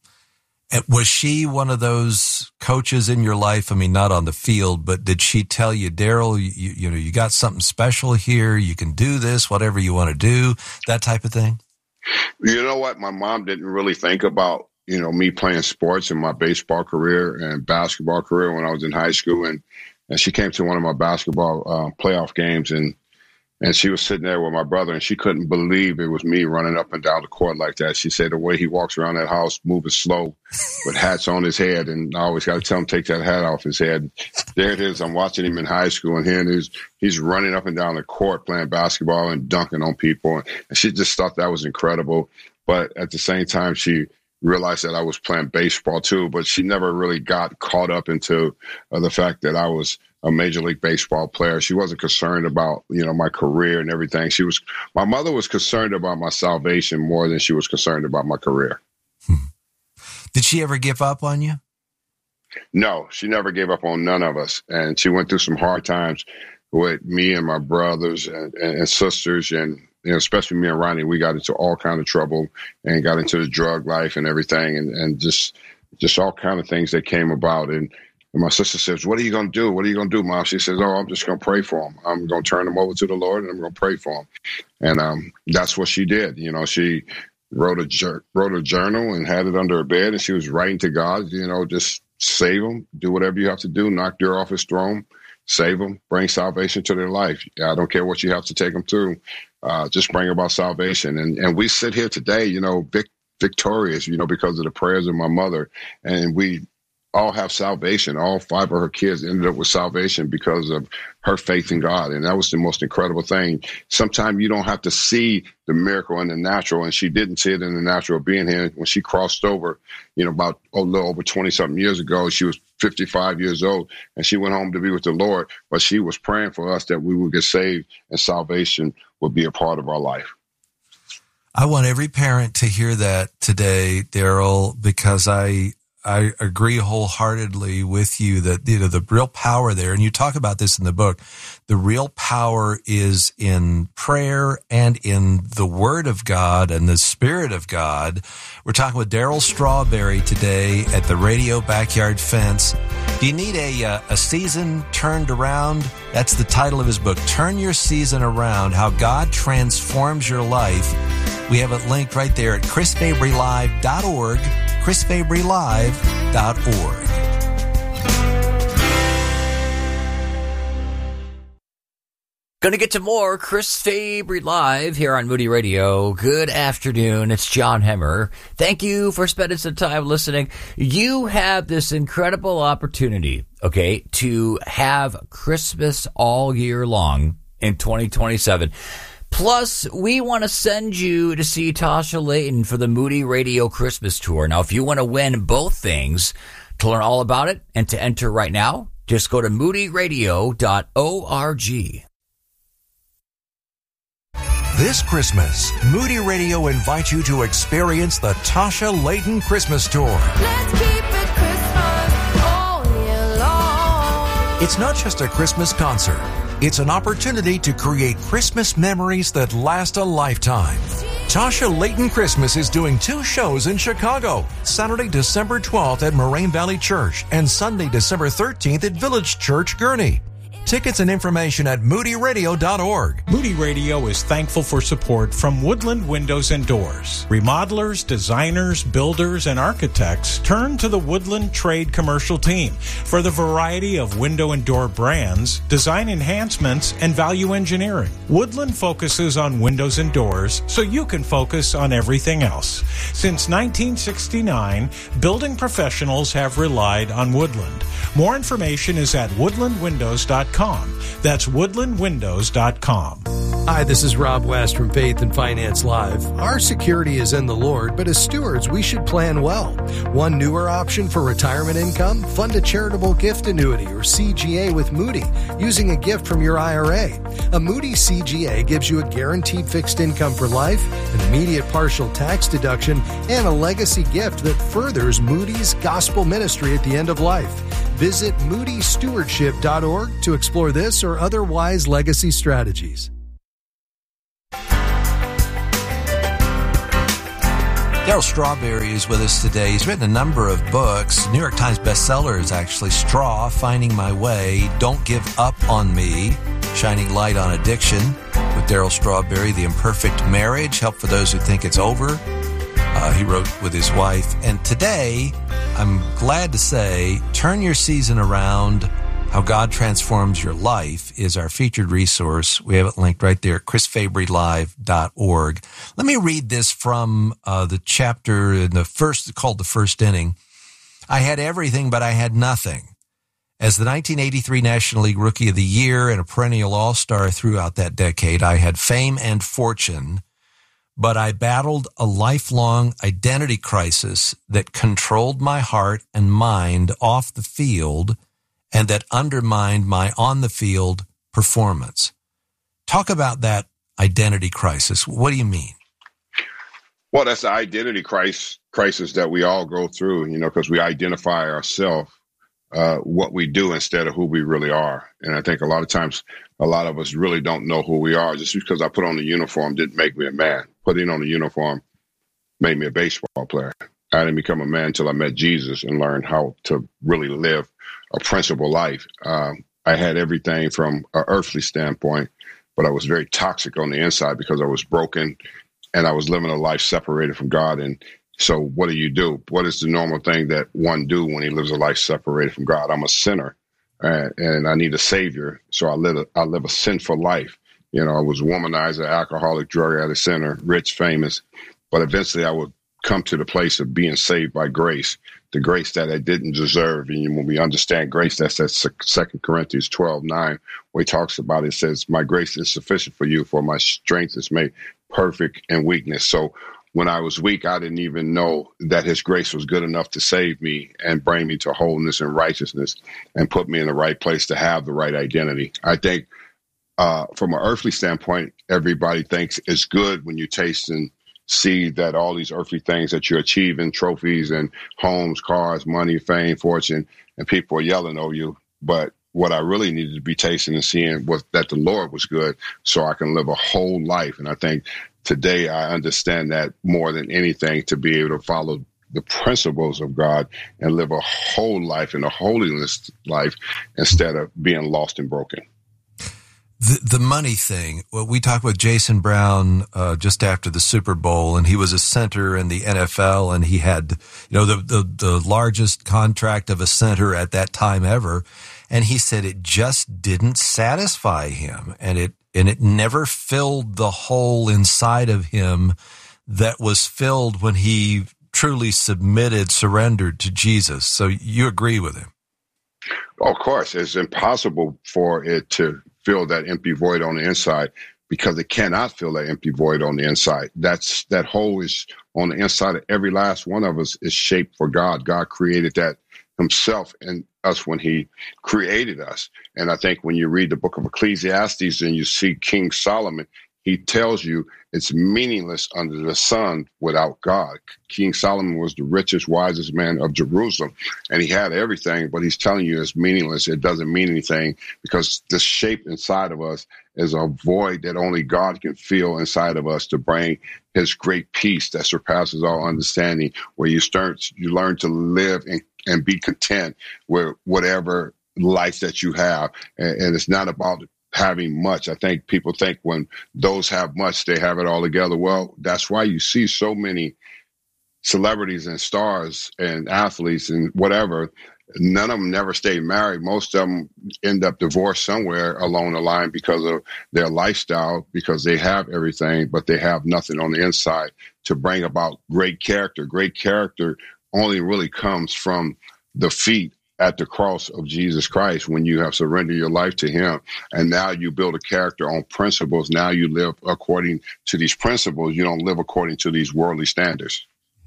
And was she one of those coaches in your life? I mean, not on the field, but did she tell you, Daryl, you, you know, you got something special here, you can do this, whatever you want to do, that type of thing? You know what? My mom didn't really think about, you know, me playing sports in my baseball career and basketball career when I was in high school, and And she came to one of my basketball uh, playoff games, and and she was sitting there with my brother, and she couldn't believe it was me running up and down the court like that. She said the way he walks around that house, moving slow, with hats on his head, and I always got to tell him take that hat off his head. There it is. I'm watching him in high school, and here he's he's running up and down the court playing basketball and dunking on people, and she just thought that was incredible. But at the same time, she realized that I was playing baseball too, but she never really got caught up into uh, the fact that I was a Major League Baseball player. She wasn't concerned about, you know, my career and everything. She was, my mother was concerned about my salvation more than she was concerned about my career. Hmm. Did she ever give up on you? No, she never gave up on none of us. And she went through some hard times with me and my brothers and, and, and sisters, and you know, especially me and Ronnie. We got into all kind of trouble and got into the drug life and everything, and, and just just all kind of things that came about. And, and my sister says, "What are you going to do? What are you going to do, Mom?" She says, "Oh, I'm just going to pray for him. I'm going to turn him over to the Lord, and I'm going to pray for him." And um, that's what she did. You know, she wrote a wrote a journal and had it under her bed, and she was writing to God. You know, just save him, do whatever you have to do, knock Dirt off his throne, save them, bring salvation to their life. I don't care what you have to take them through. Uh, just bring about salvation. And and we sit here today, you know, vic- victorious, you know, because of the prayers of my mother. And we all have salvation. All five of her kids ended up with salvation because of her faith in God. And that was the most incredible thing. Sometimes you don't have to see the miracle in the natural. And she didn't see it in the natural being here. When she crossed over, you know, about a little over twenty something years ago, she was fifty-five years old, and she went home to be with the Lord. But she was praying for us that we would get saved and salvation would be a part of our life. I want every parent to hear that today, Daryl, because I I agree wholeheartedly with you that, you know, the real power there, and you talk about this in the book, the real power is in prayer and in the Word of God and the Spirit of God. We're talking with Daryl Strawberry today at the Radio Backyard Fence. Do you need a, uh, a season turned around? That's the title of his book, Turn Your Season Around, How God Transforms Your Life. We have it linked right there at chris fabry live dot org, chris fabry live dot org. Going to get to more Chris Fabry Live here on Moody Radio. Good afternoon. It's John Hemmer. Thank you for spending some time listening. You have this incredible opportunity, okay, to have Christmas all year long in twenty twenty-seven. Plus, we want to send you to see Tasha Layton for the Moody Radio Christmas Tour. Now, if you want to win both things, to learn all about it and to enter right now, just go to moody radio dot org. This Christmas, Moody Radio invites you to experience the Tasha Layton Christmas Tour. Let's keep it Christmas all year long. It's not just a Christmas concert. It's an opportunity to create Christmas memories that last a lifetime. Tasha Layton Christmas is doing two shows in Chicago. Saturday, December twelfth at Moraine Valley Church and Sunday, December thirteenth at Village Church, Gurnee. Tickets and information at moody radio dot org. Moody Radio is thankful for support from Woodland Windows and Doors. Remodelers, designers, builders, and architects turn to the Woodland Trade Commercial Team for the variety of window and door brands, design enhancements, and value engineering. Woodland focuses on windows and doors so you can focus on everything else. Since nineteen sixty-nine, building professionals have relied on Woodland. More information is at woodland windows dot com. That's woodland windows dot com. Hi, this is Rob West from Faith and Finance Live. Our security is in the Lord, but as stewards, we should plan well. One newer option for retirement income: fund a charitable gift annuity or C G A with Moody using a gift from your I R A. A Moody C G A gives you a guaranteed fixed income for life, an immediate partial tax deduction, and a legacy gift that furthers Moody's gospel ministry at the end of life. Visit moody stewardship dot org to explore this or other wise legacy strategies. Darryl Strawberry is with us today. He's written a number of books. New York Times bestsellers, actually. Straw, Finding My Way, Don't Give Up on Me, Shining Light on Addiction with Darryl Strawberry, The Imperfect Marriage, Help for Those Who Think It's Over. Uh, he wrote with his wife. And today, I'm glad to say, Turn Your Season Around, How God Transforms Your Life is our featured resource. We have it linked right there at chris fabry live dot org. Let me read this from uh, the chapter in the first, called The First Inning. I had everything, but I had nothing. As the nineteen eighty-three National League Rookie of the Year and a perennial all-star throughout that decade, I had fame and fortune, but I battled a lifelong identity crisis that controlled my heart and mind off the field and that undermined my on-the-field performance. Talk about that identity crisis. What do you mean? Well, that's the identity crisis, crisis that we all go through, you know, because we identify ourselves, uh, what we do instead of who we really are. And I think a lot of times, a lot of us really don't know who we are. Just because I put on the uniform didn't make me a man. Putting on the uniform made me a baseball player. I didn't become a man until I met Jesus and learned how to really live a principled life. Um, I had everything from an earthly standpoint, but I was very toxic on the inside because I was broken and I was living a life separated from God. And so what do you do? What is the normal thing that one do when he lives a life separated from God? I'm a sinner uh, and I need a savior. So I live a, I live a sinful life. You know, I was a womanizer, alcoholic, drug addict, sinner, rich, famous, but eventually I would come to the place of being saved by grace, the grace that I didn't deserve. And when we understand grace, that's that Second Corinthians twelve nine, where he talks about it, it says, my grace is sufficient for you, for my strength is made perfect in weakness. So when I was weak, I didn't even know that his grace was good enough to save me and bring me to wholeness and righteousness and put me in the right place to have the right identity. I think uh, from an earthly standpoint, everybody thinks it's good when you taste and see that all these earthly things that you're achieving, trophies and homes, cars, money, fame, fortune, and people are yelling over you. But what I really needed to be tasting and seeing was that the Lord was good so I can live a whole life. And I think today I understand that more than anything, to be able to follow the principles of God and live a whole life in a holiness life instead of being lost and broken. The, the money thing, well, we talked with Jason Brown uh, just after the Super Bowl, and he was a center in the N F L, and he had, you know, the, the, the largest contract of a center at that time ever. And he said it just didn't satisfy him, and it and it never filled the hole inside of him that was filled when he truly submitted, surrendered to Jesus. So you agree with him? Oh, of course. It's impossible for it to fill that empty void on the inside because it cannot fill that empty void on the inside. That's that hole is on the inside of every last one of us is shaped for God. God created that himself in us when he created us. And I think when you read the book of Ecclesiastes and you see King Solomon, he tells you it's meaningless under the sun without God. King Solomon was the richest, wisest man of Jerusalem, and he had everything, but he's telling you it's meaningless. It doesn't mean anything because the shape inside of us is a void that only God can fill inside of us to bring his great peace that surpasses all understanding, where you start, you learn to live and, and be content with whatever life that you have. And, and it's not about having much. I think people think when those have much, they have it all together. Well, that's why you see so many celebrities and stars and athletes and whatever. None of them never stay married. Most of them end up divorced somewhere along the line because of their lifestyle, because they have everything, but they have nothing on the inside to bring about great character. Great character only really comes from the feet at the cross of Jesus Christ when you have surrendered your life to him. And now you build a character on principles. Now you live according to these principles. You don't live according to these worldly standards.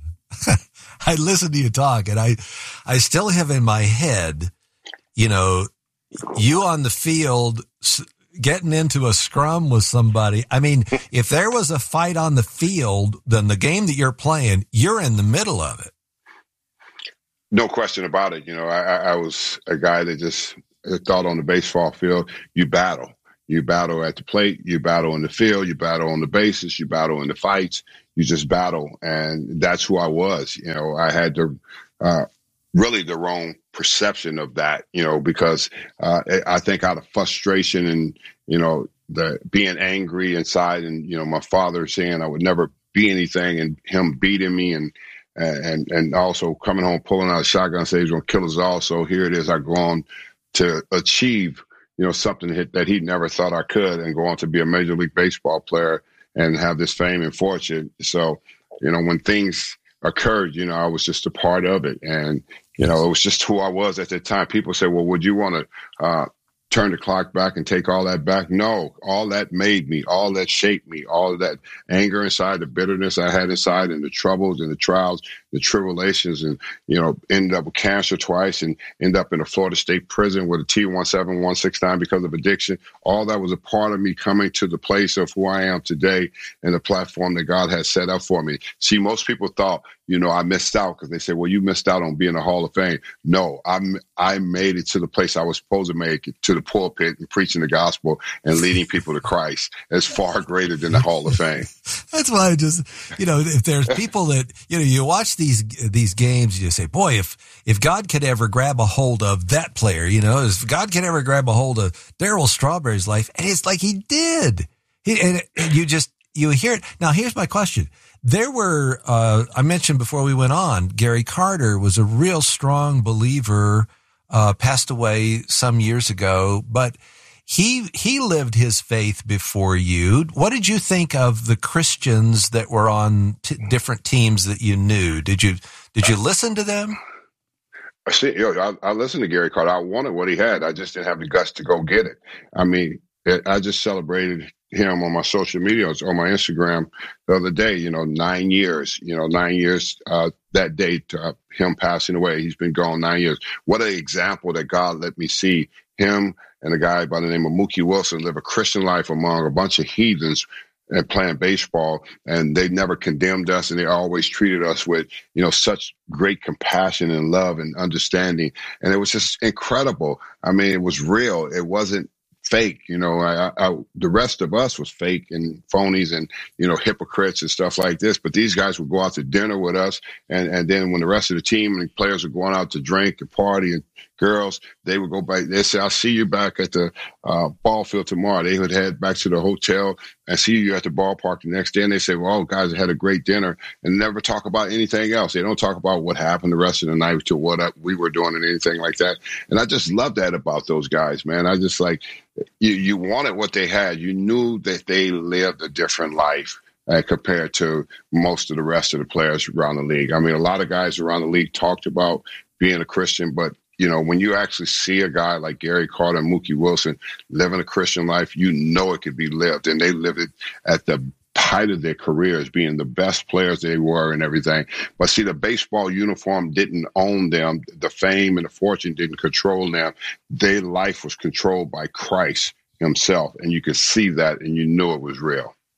I listen to you talk, and I, I still have in my head, you know, you on the field getting into a scrum with somebody. I mean, if there was a fight on the field, then the game that you're playing, you're in the middle of it. No question about it. You know, I, I was a guy that just thought on the baseball field, you battle. You battle at the plate, you battle in the field, you battle on the bases, you battle in the fights, you just battle. And that's who I was. You know, I had the, uh, really the wrong perception of that, you know, because uh, I think out of frustration and, you know, the being angry inside and, you know, my father saying I would never be anything and him beating me and, and and also coming home, pulling out a shotgun and saying he's going to kill us all. So here it is. I go on to achieve, you know, something that he never thought I could and go on to be a Major League Baseball player and have this fame and fortune. So, you know, when things occurred, you know, I was just a part of it. And, you know, it was just who I was at that time. People say, well, would you want to uh, turn the clock back and take all that back? No, all that made me, all that shaped me, all of that anger inside, the bitterness I had inside and the troubles and the trials, the tribulations, and, you know, ended up with cancer twice and end up in a Florida State prison with a T one seven one six nine because of addiction. All that was a part of me coming to the place of who I am today and the platform that God has set up for me. See, most people thought, you know, I missed out because they said, well, you missed out on being a Hall of Fame. No, I'm, I made it to the place I was supposed to make it, to the pulpit and preaching the gospel and leading people to Christ. It's far greater than the Hall of Fame. That's why I just, you know, if there's people that, you know, you watch these, these games, you say, boy, if, if God could ever grab a hold of that player, you know, if God could ever grab a hold of Darryl Strawberry's life, and it's like he did. He, and, and you just, you hear it. Now, here's my question. There were, uh, I mentioned before we went on, Gary Carter was a real strong believer, uh, passed away some years ago, but he, he lived his faith before you. What did you think of the Christians that were on t- different teams that you knew? Did you, did you listen to them? I see, you know, I, I listened to Gary Carter. I wanted what he had. I just didn't have the guts to go get it. I mean, it, I just celebrated him on my social media, on my Instagram the other day, you know, nine years, you know, nine years, uh, that day to uh, him passing away. He's been gone nine years. What an example that God let me see him and a guy by the name of Mookie Wilson live a Christian life among a bunch of heathens and playing baseball. And they never condemned us. And they always treated us with, you know, such great compassion and love and understanding. And it was just incredible. I mean, it was real. It wasn't fake, you know, I, I, the rest of us was fake and phonies and, you know, hypocrites and stuff like this. But these guys would go out to dinner with us. And, and then when the rest of the team and players were going out to drink and party and girls, they would go back. They say, I'll see you back at the uh, ball field tomorrow. They would head back to the hotel and see you at the ballpark the next day. And they say, well, guys, I had a great dinner, and never talk about anything else. They don't talk about what happened the rest of the night to what we were doing and anything like that. And I just love that about those guys, man. I just like, you, you wanted what they had. You knew that they lived a different life uh, compared to most of the rest of the players around the league. I mean, a lot of guys around the league talked about being a Christian, but you know, when you actually see a guy like Gary Carter and Mookie Wilson living a Christian life, you know it could be lived. And they lived it at the height of their careers, being the best players they were and everything. But see, the baseball uniform didn't own them. The fame and the fortune didn't control them. Their life was controlled by Christ himself. And you could see that and you knew it was real.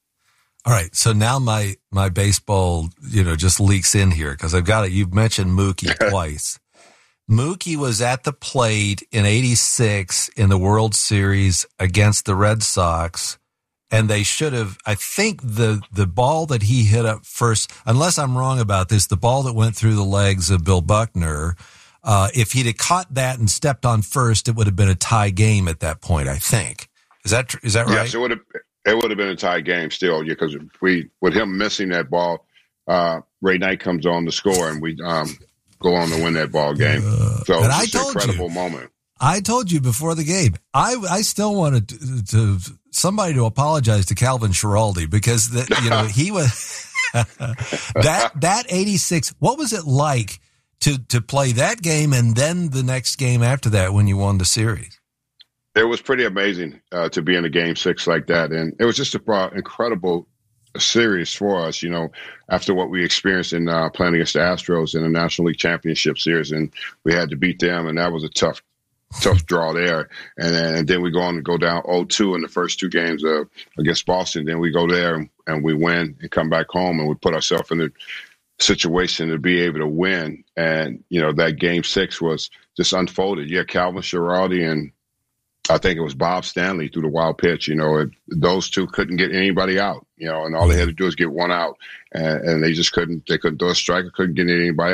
All right. So now my, my baseball, you know, just leaks in here because I've got it. You've mentioned Mookie twice. Mookie was at the plate in eighty-six in the World Series against the Red Sox. And they should have, I think the, the ball that he hit up first, unless I'm wrong about this, the ball that went through the legs of Bill Buckner, uh, if he'd have caught that and stepped on first, it would have been a tie game at that point, I think. Is that, is that right? Yes, it would have, it would have been a tie game still, because we, with him missing that ball, uh, Ray Knight comes on to score and we, um, go on to win that ball game. Uh, so and it's I an told incredible you, moment. I told you before the game, I, I still wanted to, to somebody to apologize to Calvin Schiraldi because the, you know, he was that, that eighty-six. What was it like to, to play that game and then the next game after that when you won the series? It was pretty amazing uh, to be in a game six like that. And it was just an uh, incredible series for us, you know, after what we experienced in uh, playing against the Astros in the National League Championship Series. And we had to beat them. And that was a tough, tough draw there. And then, and then we go on to go down oh two in the first two games uh, against Boston. Then we go there and, and we win and come back home, and we put ourselves in the situation to be able to win. And, you know, that game six was just unfolded. Yeah, Calvin Schiraldi and I think it was Bob Stanley through the wild pitch. You know, it, those two couldn't get anybody out, you know, and all they had to do is get one out, and, and they just couldn't, they couldn't throw a strike, couldn't get anybody